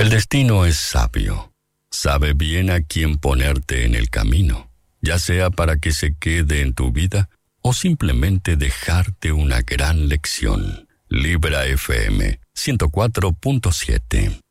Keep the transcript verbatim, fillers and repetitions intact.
El destino es sabio. Sabe bien a quién ponerte en el camino, ya sea para que se quede en tu vida o simplemente dejarte una gran lección. Libra F M ciento cuatro punto siete.